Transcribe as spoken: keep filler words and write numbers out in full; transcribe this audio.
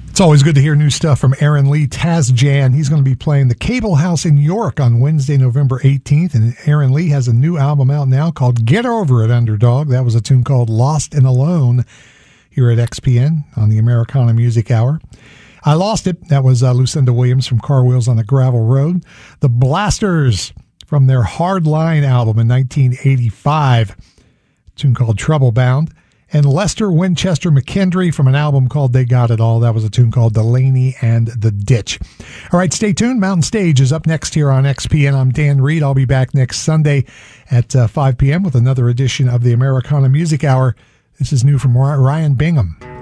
It's always good to hear new stuff from Aaron Lee Tazjan. He's going to be playing the Cable House in York on Wednesday, November eighteenth. And Aaron Lee has a new album out now called Get Over It, Underdog. That was a tune called Lost and Alone here at X P N on the Americana Music Hour. I Lost It. That was uh, Lucinda Williams from Car Wheels on the Gravel Road. The Blasters from their Hardline album in nineteen eighty-five, a tune called Trouble Bound. And Lester Winchester McKendry from an album called They Got It All. That was a tune called Delaney and the Ditch. All right, stay tuned. Mountain Stage is up next here on X P N. I'm Dan Reed. I'll be back next Sunday at uh, five p.m. with another edition of the Americana Music Hour. This is new from Ryan Bingham.